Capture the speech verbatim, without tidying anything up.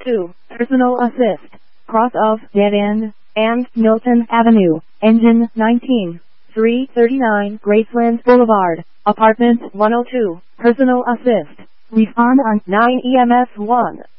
two, Personal Assist, cross of Dead End, and Milton Avenue, Engine nineteen, three thirty-nine Graceland Boulevard, Apartment one oh two, Personal Assist, respond on nine E M S one.